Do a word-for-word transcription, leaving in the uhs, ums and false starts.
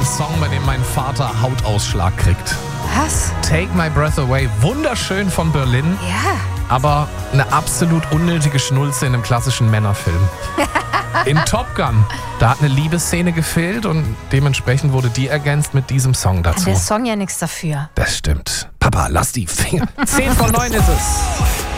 Song, bei dem mein Vater Hautausschlag kriegt. Was? Take My Breath Away, wunderschön von Berlin, Ja. aber eine absolut unnötige Schnulze in einem klassischen Männerfilm. In Top Gun, da hat eine Liebesszene gefehlt und dementsprechend wurde die ergänzt mit diesem Song Kann dazu. der Song ja nichts dafür. Das stimmt. Papa, lass die Finger. zehn vor neun ist es.